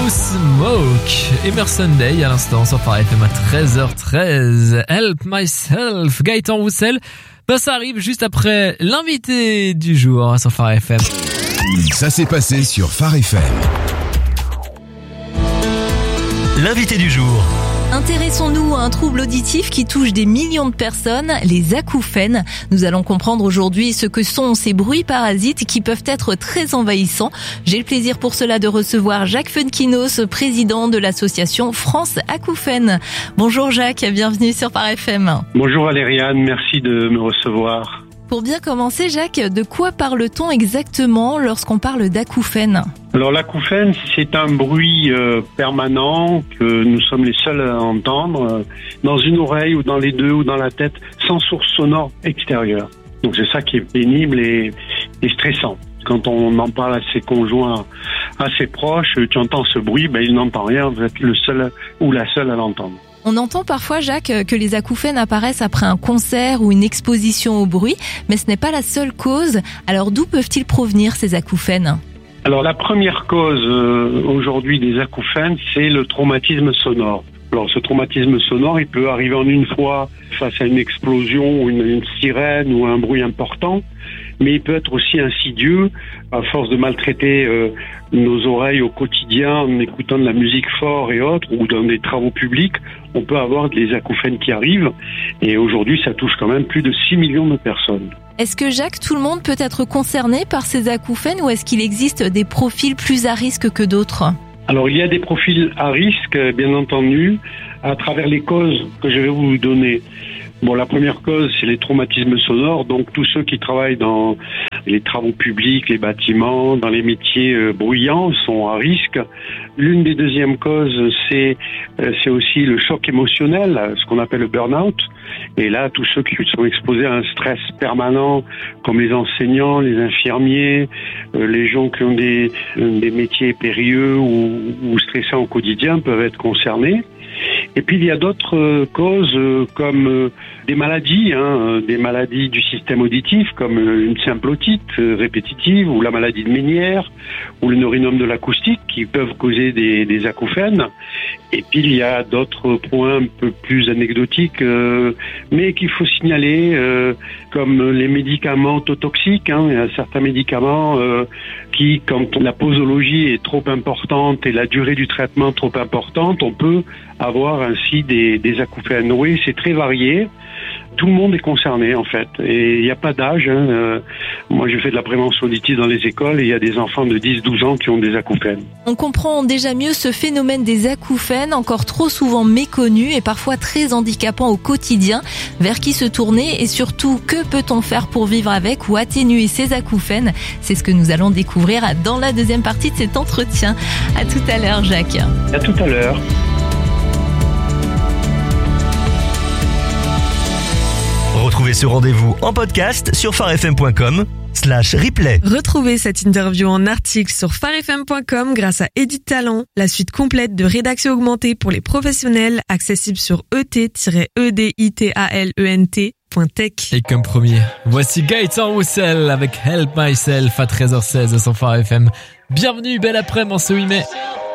No Smoke, Emerson Day à l'instant sur Phare FM à 13h13. Help Myself, Gaëtan Roussel. Ça arrive juste après l'invité du jour sur Phare FM. Ça s'est passé sur Phare FM. L'invité du jour. Intéressons-nous à un trouble auditif qui touche des millions de personnes, les acouphènes. Nous allons comprendre aujourd'hui ce que sont ces bruits parasites qui peuvent être très envahissants. J'ai le plaisir pour cela de recevoir Jacques Funkinos, président de l'association France Acouphènes. Bonjour Jacques, bienvenue sur Phare FM. Bonjour Valériane, merci de me recevoir. Pour bien commencer Jacques, de quoi parle-t-on exactement lorsqu'on parle d'acouphènes ? Alors l'acouphène, c'est un bruit permanent que nous sommes les seuls à entendre dans une oreille ou dans les deux ou dans la tête, sans source sonore extérieure. Donc c'est ça qui est pénible et stressant. Quand on en parle à ses conjoints, à ses proches, tu entends ce bruit, il n'entend rien, vous êtes le seul ou la seule à l'entendre. On entend parfois, Jacques, que les acouphènes apparaissent après un concert ou une exposition au bruit, mais ce n'est pas la seule cause. Alors d'où peuvent-ils provenir ces acouphènes ? Alors la première cause aujourd'hui des acouphènes, c'est le traumatisme sonore. Alors ce traumatisme sonore, il peut arriver en une fois face à une explosion ou une sirène ou un bruit important, mais il peut être aussi insidieux à force de maltraiter nos oreilles au quotidien en écoutant de la musique fort et autres ou dans des travaux publics. On peut avoir des acouphènes qui arrivent et aujourd'hui ça touche quand même plus de 6 millions de personnes. Est-ce que Jacques, tout le monde peut être concerné par ces acouphènes ou est-ce qu'il existe des profils plus à risque que d'autres ? Alors il y a des profils à risque, bien entendu, à travers les causes que je vais vous donner. Bon, la première cause, c'est les traumatismes sonores, donc tous ceux qui travaillent dans les travaux publics, les bâtiments, dans les métiers bruyants sont à risque. L'une des deuxièmes causes, c'est aussi le choc émotionnel, ce qu'on appelle le burn-out. Et là, tous ceux qui sont exposés à un stress permanent, comme les enseignants, les infirmiers, les gens qui ont des métiers périlleux ou stressants au quotidien peuvent être concernés. Et puis il y a d'autres causes comme des maladies du système auditif comme une simple otite répétitive ou la maladie de Ménière ou le neurinome de l'acoustique qui peuvent causer des acouphènes. Et puis il y a d'autres points un peu plus anecdotiques mais qu'il faut signaler comme les médicaments autotoxiques. Il y a certains médicaments qui, quand la posologie est trop importante et la durée du traitement trop importante, on peut avoir ainsi des acouphènes. Oui, c'est très varié. Tout le monde est concerné en fait et il n'y a pas d'âge. Moi je fais de la prévention auditive dans les écoles et il y a des enfants de 10-12 ans qui ont des acouphènes. On comprend déjà mieux ce phénomène des acouphènes, encore trop souvent méconnu et parfois très handicapant au quotidien. Vers qui se tourner et surtout que peut-on faire pour vivre avec ou atténuer ces acouphènes ? C'est ce que nous allons découvrir dans la deuxième partie de cet entretien. À tout à l'heure Jacques. À tout à l'heure. Retrouvez ce rendez-vous en podcast sur pharefm.com/replay. Retrouvez cette interview en article sur pharefm.com grâce à Edit Talent, la suite complète de rédaction augmentée pour les professionnels, accessible sur et-editalent.tech. Et comme premier, voici Gaëtan Roussel avec Help Myself à 13h16 sur Phare FM. Bienvenue, belle après-midi en ce 8 mai.